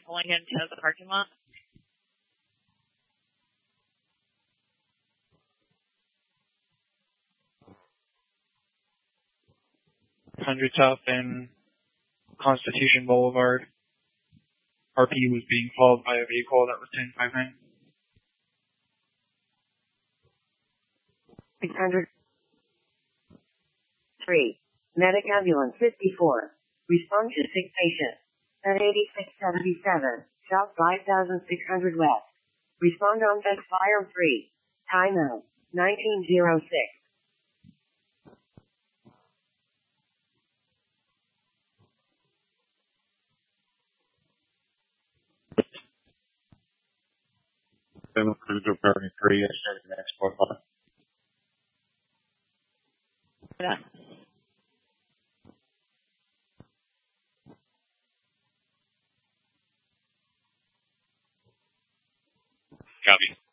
pulling into the parking lot. Hundred South and Constitution Boulevard. RP was being followed by a vehicle that was 1059. 603. Medic ambulance 54. Respond to sick patient. At 8677. South 5600 West. Respond on bed fire 3. Time out. 1906. Cruiser Perry 3 at next 45. Yeah. Copy.